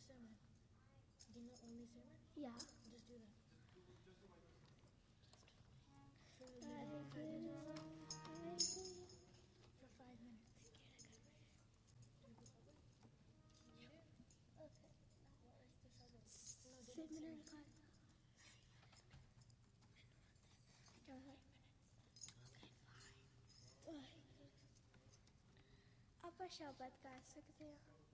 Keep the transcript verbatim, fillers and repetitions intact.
Simran. Do you know only Simran? Yeah. Just do that. For, I five feel minutes. like For five minutes. Okay. No, Simran का आप शब्द कर सकते हो